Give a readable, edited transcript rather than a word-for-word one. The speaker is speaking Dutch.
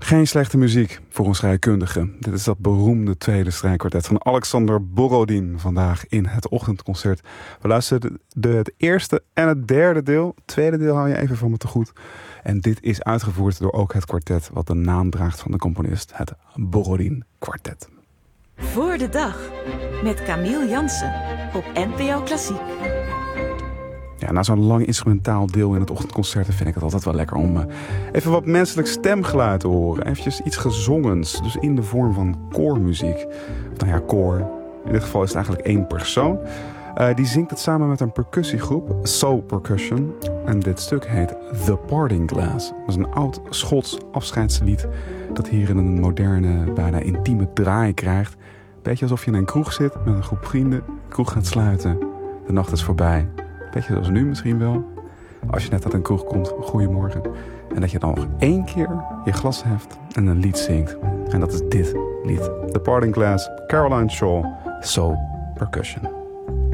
Geen slechte muziek voor een scheikundige. Dit is dat beroemde tweede strijkkwartet van Alexander Borodin vandaag in het ochtendconcert. We luisteren het eerste en het derde deel. Het tweede deel hou je even van me te goed. En dit is uitgevoerd door ook het kwartet wat de naam draagt van de componist. Het Borodin Kwartet. Voor de dag met Camille Jansen op NPO Klassiek. Ja, na zo'n lang instrumentaal deel in het ochtendconcert vind ik het altijd wel lekker om even wat menselijk stemgeluid te horen. Eventjes iets gezongens, dus in de vorm van koormuziek. Nou ja, koor. In dit geval is het eigenlijk één persoon. Die zingt het samen met een percussiegroep, Soul Percussion. En dit stuk heet The Parting Glass. Dat is een oud Schots afscheidslied dat hier in een moderne, bijna intieme draai krijgt. Beetje alsof je in een kroeg zit met een groep vrienden. De kroeg gaat sluiten. De nacht is voorbij. Beetje zoals nu misschien wel. Als je net uit een kroeg komt, goeiemorgen. En dat je dan nog 1 keer je glas heft en een lied zingt. En dat is dit lied. The Parting Glass, Caroline Shaw, Soul Percussion.